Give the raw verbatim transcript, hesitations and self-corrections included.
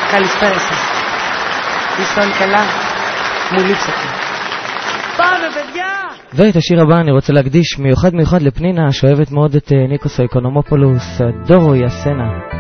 καλησπέρα σας. είστε όλοι καλά, μου λείψατε. πάμε παιδιά! ואת השיר הבא אני רוצה להקדיש מיוחד מיוחד לפנינה שאוהבת מאוד את ניקוס איקונומופולוס, דורו יסנה.